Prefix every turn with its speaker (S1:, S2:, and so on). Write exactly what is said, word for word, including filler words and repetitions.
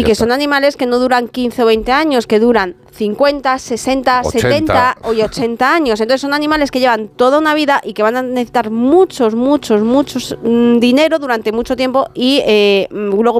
S1: que son animales que no duran quince o veinte años, que duran cincuenta, sesenta,
S2: ochenta.
S1: setenta y ochenta años. Entonces son animales que llevan toda una vida y que van a necesitar muchos, muchos, muchos mmm, dinero durante mucho tiempo y eh, luego